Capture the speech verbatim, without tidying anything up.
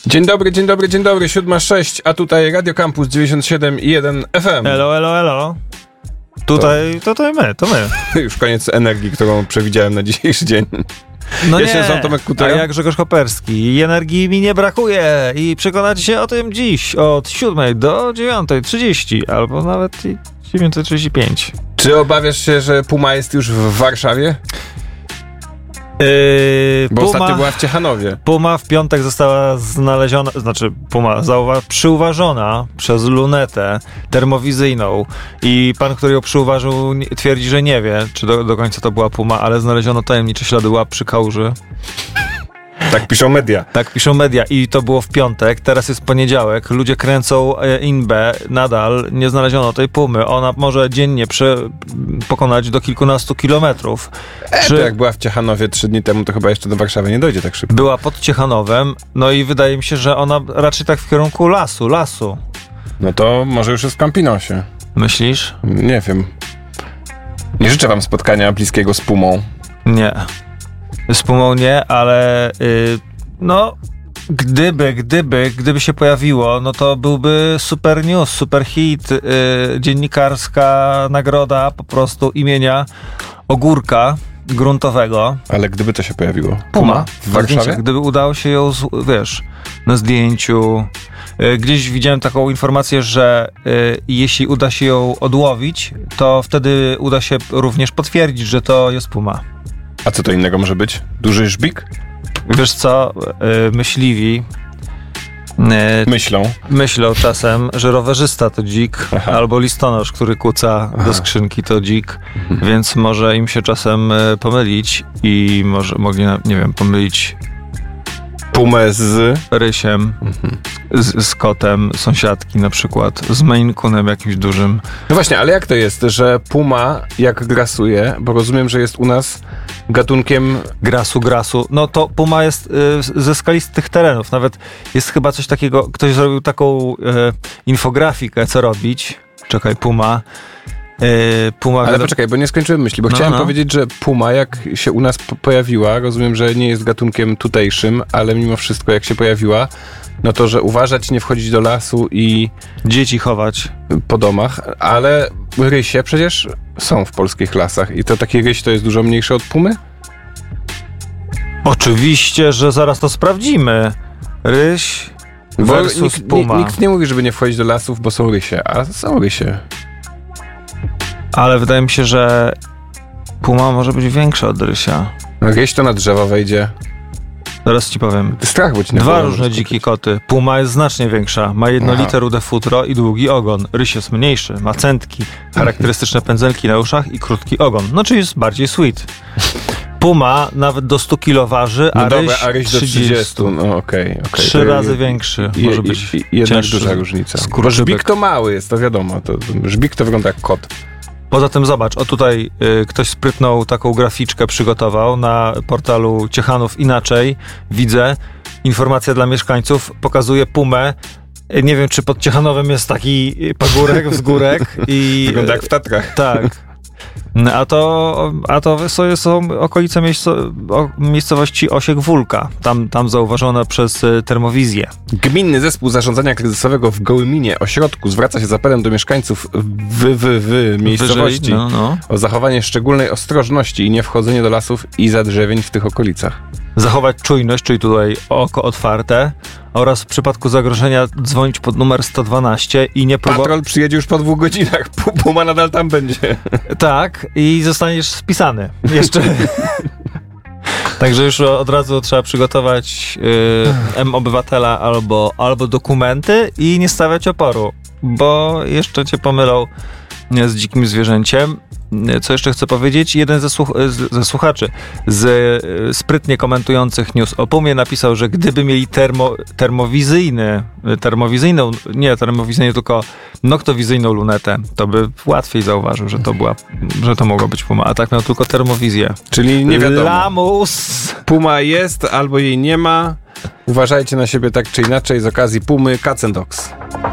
Dzień dobry, dzień dobry, dzień dobry, siódma sześć, a tutaj Radio Campus dziewięćdziesiąt siedem i jeden F M. Elo, elo, elo. Tutaj, to, to my, to my. Już koniec energii, którą przewidziałem na dzisiejszy dzień. No ja nie, się nazywam Tomek Kutera. A jak Grzegorz Koperski. I energii mi nie brakuje. I przekonacie się o tym dziś od siódmej do dziewiątej trzydzieści, albo nawet i dziewiąta trzydzieści pięć. Czy obawiasz się, że Puma jest już w Warszawie? Yy, Bo Puma, ostatnio była w Ciechanowie. Puma w piątek została znaleziona, znaczy Puma zauwa- przyuważona przez lunetę termowizyjną i pan, który ją przyuważył, nie, twierdzi, że nie wie, czy do, do końca to była Puma, ale znaleziono tajemnicze ślady łap przy kałuży. Tak piszą media. Tak piszą media i to było w piątek, teraz jest poniedziałek, ludzie kręcą inbę, nadal nie znaleziono tej Pumy, ona może dziennie prze, pokonać do kilkunastu kilometrów. E, Czy to jak była w Ciechanowie trzy dni temu, to chyba jeszcze do Warszawy nie dojdzie tak szybko. była pod Ciechanowem, no i wydaje mi się, że ona raczej tak w kierunku lasu, lasu. No to może już jest w Campinosie. Myślisz? Nie wiem. Nie życzę wam spotkania bliskiego z Pumą. Nie. Z Pumą nie, ale yy, no gdyby, gdyby, gdyby się pojawiło, no to byłby super news, super hit, yy, dziennikarska nagroda po prostu imienia ogórka gruntowego. Ale gdyby to się pojawiło? Puma w Warszawie? Gdyby udało się ją, z- wiesz, na zdjęciu. Yy, Gdzieś widziałem taką informację, że yy, jeśli uda się ją odłowić, to wtedy uda się również potwierdzić, że to jest Puma. A co to innego może być? Duży żbik? Wiesz co, yy, myśliwi yy, Myślą. myślą czasem, że rowerzysta to dzik, Aha. albo listonosz, który kuca Aha. do skrzynki to dzik, więc może im się czasem yy, pomylić i może mogli, na- nie wiem, pomylić Pumę z... rysiem, z, z kotem sąsiadki na przykład, z Maine Coonem jakimś dużym. No właśnie, ale jak to jest, że Puma jak grasuje, bo rozumiem, że jest u nas gatunkiem... Grasu, grasu. No to Puma jest y, ze skalistych terenów. Nawet jest chyba coś takiego, ktoś zrobił taką y, infografikę, co robić. Czekaj, Puma. Y, Puma Ale wiadomo- poczekaj, bo nie skończyłem myśli, bo No, chciałem no. powiedzieć, że Puma jak się u nas po- pojawiła, rozumiem, że nie jest gatunkiem tutejszym, ale mimo wszystko jak się pojawiła, no to, że uważać, nie wchodzić do lasu i dzieci chować. po domach, ale rysie przecież są w polskich lasach i to taki ryś to jest dużo mniejszy od Pumy? Oczywiście, że zaraz to sprawdzimy. Ryś Bo versus nikt, ni- Puma. nikt nie mówi, żeby nie wchodzić do lasów, bo są rysie, a są rysie. Ale wydaje mi się, że Puma może być większa od rysia. Ryś to na drzewo wejdzie. Zaraz ci powiem. Strach, bo ci nie Dwa powiem, różne że dzikie koty. Puma jest znacznie większa. Ma jednolite Aha. rude futro i długi ogon. Ryś jest mniejszy. Ma cętki, charakterystyczne pędzelki na uszach i krótki ogon. No, czyli jest bardziej sweet. Puma nawet do stu kilo waży, a No dobra, ryś a ryś do trzydziestu. trzydziestu. No okej, okej. Trzy To razy je- większy. je- Może być je- jednak cięższy. duża różnica. Bo Skurczybek. żbik to mały jest, to wiadomo. To, żbik to wygląda jak kot. Poza tym zobacz, o tutaj y, ktoś sprytnął taką graficzkę, przygotował na portalu Ciechanów Inaczej. Widzę, informacja dla mieszkańców, pokazuje Pumę. Y, Nie wiem, czy pod Ciechanowem jest taki pagórek, wzgórek i... Wygląda jak w Tatrach. Tak. A to, a to są, są okolice miejsco, o, miejscowości Osiek Wólka. Tam, tam zauważone przez y, termowizję. Gminny Zespół Zarządzania Kryzysowego w Gołyminie Ośrodku zwraca się z apelem do mieszkańców w, w, w miejscowości Wyżej, no, no. o zachowanie szczególnej ostrożności i nie wchodzenie do lasów i zadrzewień w tych okolicach. Zachować czujność, czyli tutaj oko otwarte, oraz w przypadku zagrożenia dzwonić pod numer sto dwanaście i nie próbować... Patrol przyjedzie już po dwóch godzinach, Pu- Puma nadal tam będzie. Tak, i zostaniesz spisany. Jeszcze. Także już od razu trzeba przygotować y, M-Obywatela albo, albo dokumenty i nie stawiać oporu, bo jeszcze cię pomylą z dzikim zwierzęciem. Co jeszcze chcę powiedzieć? Jeden ze, słuch- z, ze słuchaczy z y, sprytnie komentujących news o Pumie napisał, że gdyby mieli termo, termowizyjny, termowizyjną, nie termowizyjną, tylko noktowizyjną lunetę, to by łatwiej zauważył, że to była, że to mogła być Puma, a tak miał tylko termowizję. Czyli nie wiadomo. Lamus! Puma jest albo jej nie ma. Uważajcie na siebie tak czy inaczej z okazji Pumy Cats and Dogs.